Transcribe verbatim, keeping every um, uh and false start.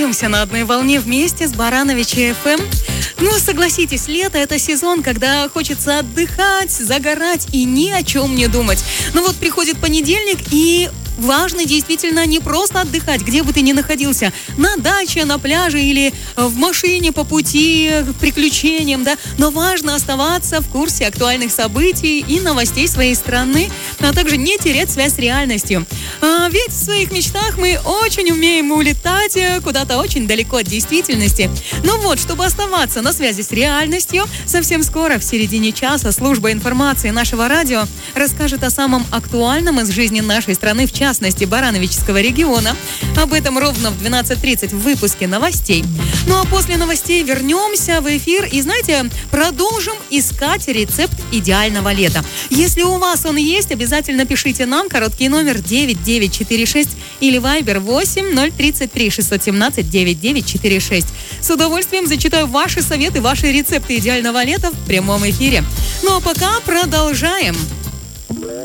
остаемся на одной волне вместе с Барановичи эф эм. Ну, согласитесь, лето – это сезон, когда хочется отдыхать, загорать и ни о чем не думать. Но вот приходит понедельник, и важно действительно не просто отдыхать, где бы ты ни находился, на даче, на пляже или в машине по пути к приключениям, да, но важно оставаться в курсе актуальных событий и новостей своей страны, а также не терять связь с реальностью. А ведь в своих мечтах мы очень умеем улетать куда-то очень далеко от действительности. Ну вот, чтобы оставаться на связи с реальностью, совсем скоро, в середине часа, служба информации нашего радио расскажет о самом актуальном из жизни нашей страны, в частности, Барановичского региона. Об этом ровно в двенадцать тридцать в выпуске новостей. Ну а после новостей вернемся в эфир и, знаете, продолжим искать рецепт идеального лета. Если у вас он есть, обязательно пишите нам. Короткий номер девять девять четыре шесть или вайбер восемь ноль тридцать три шестьсот семнадцать девяносто девять сорок шесть. С удовольствием зачитаю ваши советы, ваши рецепты идеального лета в прямом эфире. Ну а пока продолжаем.